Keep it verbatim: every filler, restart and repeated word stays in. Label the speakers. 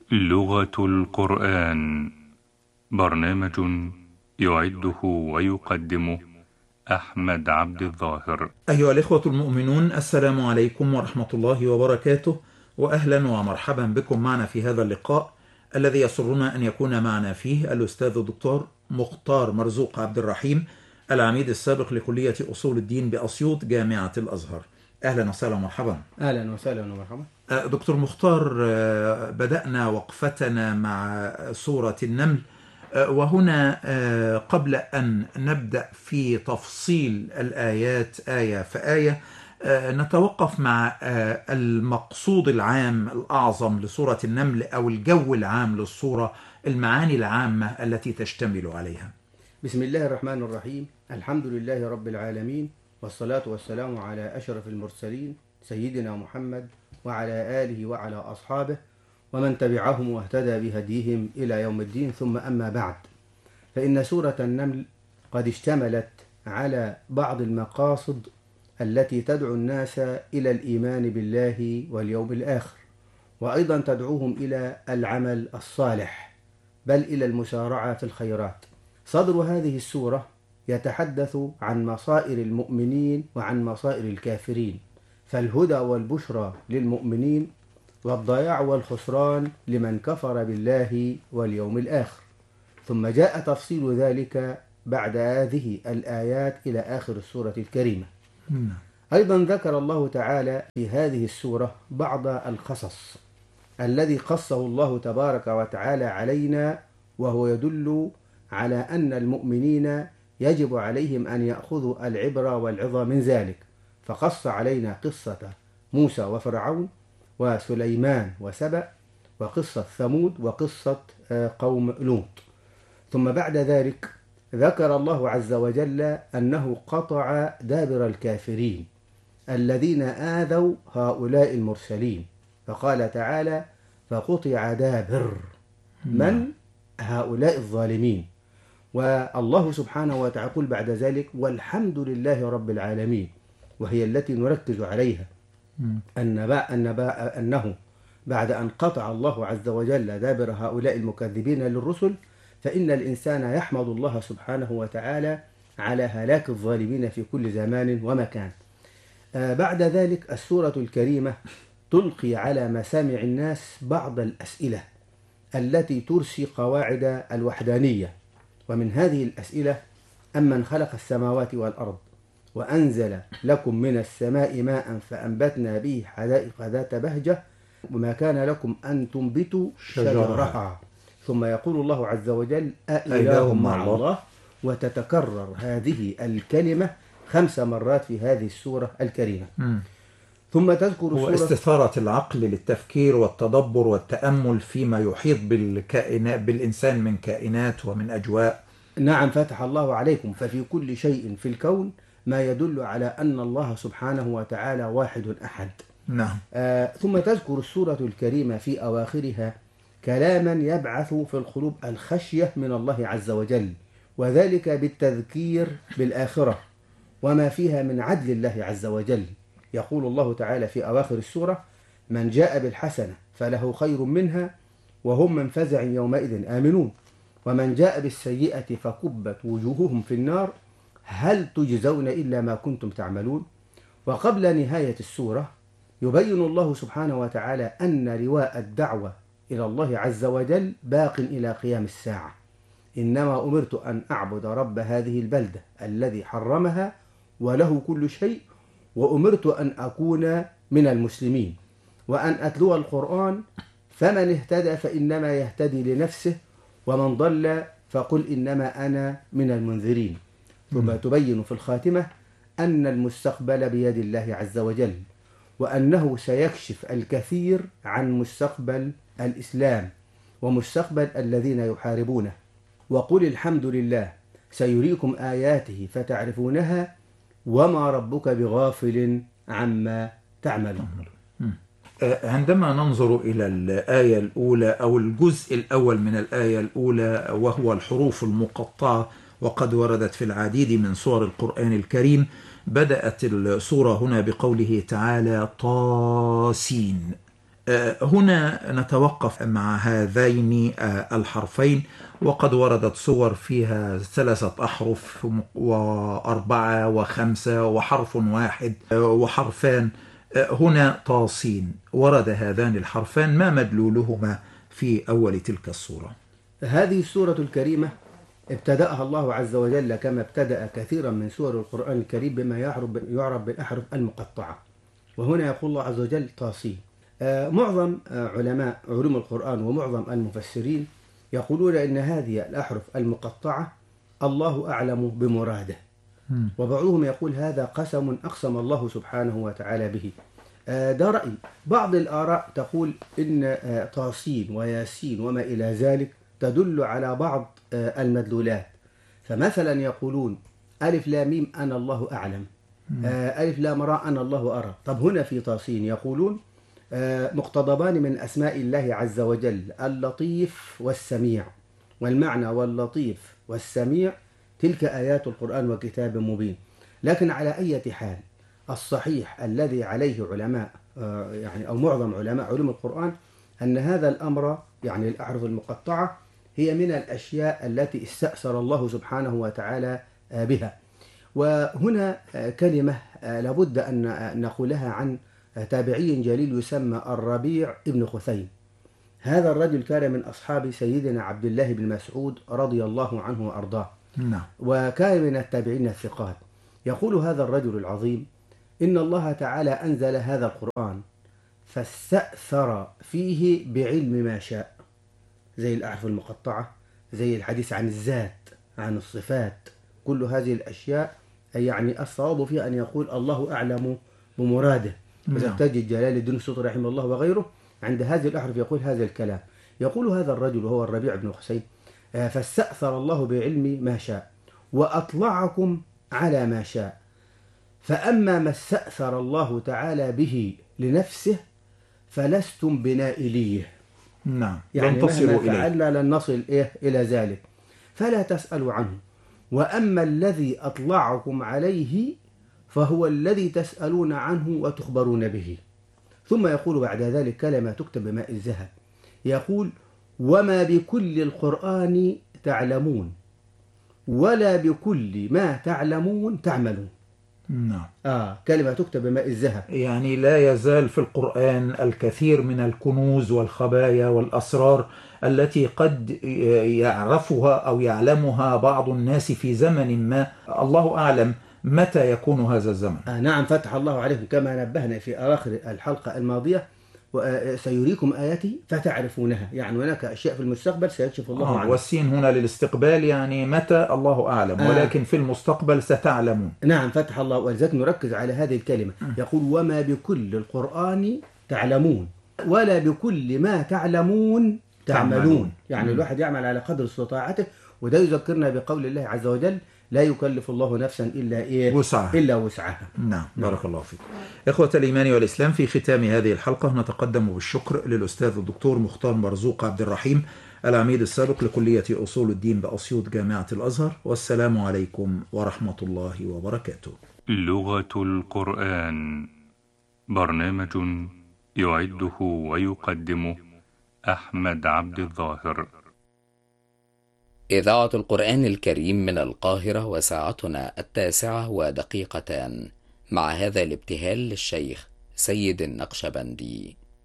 Speaker 1: لغة القرآن، برنامج يعده ويقدمه أحمد عبد الظاهر.
Speaker 2: أيها الإخوة المؤمنون، السلام عليكم ورحمة الله وبركاته، وأهلا ومرحبا بكم معنا في هذا اللقاء الذي يسرنا أن يكون معنا فيه الأستاذ الدكتور مختار مرزوق عبد الرحيم، العميد السابق لكلية أصول الدين بأسيوط جامعة الأزهر. أهلا وسهلا ومرحبا.
Speaker 3: أهلا وسهلا ومرحبا.
Speaker 2: دكتور مختار، بدأنا وقفتنا مع سورة النمل، وهنا قبل أن نبدأ في تفصيل الآيات آية فآية نتوقف مع المقصود العام الأعظم لسورة النمل أو الجو العام للسورة، المعاني العامة التي تشتمل عليها.
Speaker 3: بسم الله الرحمن الرحيم. الحمد لله رب العالمين، والصلاة والسلام على أشرف المرسلين سيدنا محمد وعلى آله وعلى أصحابه ومن تبعهم واهتدى بهديهم إلى يوم الدين، ثم أما بعد، فإن سورة النمل قد اشتملت على بعض المقاصد التي تدعو الناس إلى الإيمان بالله واليوم الآخر، وأيضا تدعوهم إلى العمل الصالح، بل إلى المسارعة في الخيرات. صدر هذه السورة يتحدث عن مصائر المؤمنين وعن مصائر الكافرين، فالهدى والبشرى للمؤمنين والضياع والخسران لمن كفر بالله واليوم الآخر. ثم جاء تفصيل ذلك بعد هذه الآيات إلى آخر السورة الكريمة. أيضا ذكر الله تعالى في هذه السورة بعض القصص الذي قصه الله تبارك وتعالى علينا، وهو يدل على أن المؤمنين يجب عليهم أن يأخذوا العبرة والعظة من ذلك، فقص علينا قصة موسى وفرعون وسليمان وسبأ، وقصة ثمود، وقصة قوم لوط. ثم بعد ذلك ذكر الله عز وجل أنه قطع دابر الكافرين الذين آذوا هؤلاء المرسلين، فقال تعالى: فقطع دابر من هؤلاء الظالمين. والله سبحانه وتعالى يقول بعد ذلك: والحمد لله رب العالمين، وهي التي نركز عليها، أن أنه بعد أن قطع الله عز وجل دابر هؤلاء المكذبين للرسل، فإن الإنسان يحمد الله سبحانه وتعالى على هلاك الظالمين في كل زمان ومكان. بعد ذلك السورة الكريمة تلقي على مسامع الناس بعض الأسئلة التي ترسي قواعد الوحدانية، ومن هذه الأسئلة: أمن خلق السماوات والأرض وأنزل لكم من السماء ماء فأنبتنا به حدائق ذات بهجة وما كان لكم أن تنبتوا شجرها. ثم يقول الله عز وجل: أإله مع الله، وتتكرر هذه الكلمة خمس مرات في هذه السورة الكريمة. م. ثم تذكر
Speaker 2: هو استثارة العقل للتفكير والتدبر والتأمل فيما يحيط بالكائنات بالإنسان من كائنات ومن أجواء.
Speaker 3: نعم، فتح الله عليكم. ففي كل شيء في الكون ما يدل على أن الله سبحانه وتعالى واحد أحد.
Speaker 2: نعم.
Speaker 3: آه ثم تذكر السورة الكريمة في أواخرها كلاما يبعث في القلوب الخشية من الله عز وجل، وذلك بالتذكير بالآخرة وما فيها من عدل الله عز وجل. يقول الله تعالى في أواخر السورة: من جاء بالحسنة فله خير منها وهم من فزع يومئذ آمنون، ومن جاء بالسيئة فكبت وجوههم في النار هل تجزون إلا ما كنتم تعملون. وقبل نهاية السورة يبين الله سبحانه وتعالى أن لواء الدعوة إلى الله عز وجل باق إلى قيام الساعة. إنما أمرت أن أعبد رب هذه البلدة الذي حرمها وله كل شيء، وأمرت أن أكون من المسلمين، وأن أتلو القرآن، فمن اهتدى فإنما يهتدي لنفسه، ومن ضل فقل إنما أنا من المنذرين. ثم تبين في الخاتمة أن المستقبل بيد الله عز وجل، وأنه سيكشف الكثير عن مستقبل الإسلام ومستقبل الذين يحاربونه. وقل الحمد لله سيريكم آياته فتعرفونها وما ربك بغافل عما تعملون.
Speaker 2: عندما ننظر إلى الآية الأولى أو الجزء الأول من الآية الأولى، وهو الحروف المقطعة، وقد وردت في العديد من سور القرآن الكريم، بدأت السورة هنا بقوله تعالى طاسين. هنا نتوقف مع هذين الحرفين، وقد وردت صور فيها ثلاثة أحرف وأربعة وخمسة وحرف واحد وحرفان. هنا طاسين، ورد هذان الحرفان، ما مدلولهما في أول تلك الصورة؟
Speaker 3: هذه السورة الكريمة ابتدأها الله عز وجل كما ابتدأ كثيرا من سور القرآن الكريم بما يعرف بالأحرف المقطعة، وهنا يقول الله عز وجل طاسين. معظم علماء علوم القرآن ومعظم المفسرين يقولون إن هذه الأحرف المقطعة الله أعلم بمراده، وبعضهم يقول هذا قسم أقسم الله سبحانه وتعالى به. ده رأي. بعض الآراء تقول إن طاسين وياسين وما إلى ذلك تدل على بعض المدلولات، فمثلا يقولون ألف لام ميم أنا الله أعلم، ألف لام راء أنا الله أرى. طب هنا في طاسين يقولون مقتضبان من أسماء الله عز وجل، اللطيف والسميع، والمعنى واللطيف والسميع تلك آيات القرآن وكتاب مبين. لكن على أي حال الصحيح الذي عليه علماء يعني أو معظم علماء علوم القرآن أن هذا الأمر يعني الأحرف المقطعة هي من الأشياء التي استأثر الله سبحانه وتعالى بها. وهنا كلمة لابد أن نقولها عن تابعي جليل يسمى الربيع ابن خثيم. هذا الرجل كان من أصحاب سيدنا عبد الله بن مسعود رضي الله عنه وأرضاه، وكان من التابعين الثقات. يقول هذا الرجل العظيم إن الله تعالى أنزل هذا القرآن فاستأثر فيه بعلم ما شاء، زي الأحرف المقطعة، زي الحديث عن الذات، عن الصفات، كل هذه الأشياء يعني الصواب فيها أن يقول الله أعلم بمراده. مثلا تجد جلال الدين السيوطي رحمه الله وغيره عند هذه الأحرف يقول هذا الكلام. يقول هذا الرجل وهو الربيع بن خثيم فاستأثر الله بعلم ما شاء وأطلعكم على ما شاء، فأما ما استأثر الله تعالى به لنفسه فلستم بنائليه.
Speaker 2: نعم،
Speaker 3: يعني
Speaker 2: لن تصلوا إليه،
Speaker 3: فعلنا لن نصل إيه إلى ذلك، فلا تسألوا عنه. وأما الذي أطلعكم عليه فهو الذي تسألون عنه وتخبرون به. ثم يقول بعد ذلك كلمة تكتب بماء الذهب، يقول وما بكل القرآن تعلمون ولا بكل ما تعلمون تعملون.
Speaker 2: نعم.
Speaker 3: آه كلمة تكتب بماء الذهب،
Speaker 2: يعني لا يزال في القرآن الكثير من الكنوز والخبايا والأسرار التي قد يعرفها أو يعلمها بعض الناس في زمن ما، الله أعلم متى يكون هذا الزمن.
Speaker 3: آه نعم، فتح الله عليكم كما نبهنا في آخر الحلقة الماضية وسيريكم آياتي فتعرفونها، يعني هناك أشياء في المستقبل سيكشف الله
Speaker 2: آه
Speaker 3: عنها.
Speaker 2: والسين هنا للاستقبال، يعني متى الله أعلم،
Speaker 3: آه.
Speaker 2: ولكن في المستقبل ستعلمون.
Speaker 3: نعم فتح الله، ولذلك نركز على هذه الكلمة. يقول وما بكل القرآن تعلمون ولا بكل ما تعلمون تعملون, تعملون. يعني م. الواحد يعمل على قدر استطاعته، وده يذكرنا بقول الله عز وجل لا يكلف الله نفسا إلا إيه
Speaker 2: وسعها.
Speaker 3: إلا وسعها.
Speaker 2: نعم، بارك الله فيك. إخوة الإيمان والإسلام، في ختام هذه الحلقة نتقدم بالشكر للأستاذ الدكتور مختار مرزوق عبد الرحيم، العميد السابق لكلية أصول الدين بأسيوط جامعة الأزهر، والسلام عليكم ورحمة الله وبركاته.
Speaker 1: لغة القرآن، برنامج يعده ويقدمه أحمد عبد الظاهر.
Speaker 4: إذاعة القرآن الكريم من القاهرة، وساعتنا التاسعة ودقيقتان، مع هذا الابتهال للشيخ سيد النقشبندي.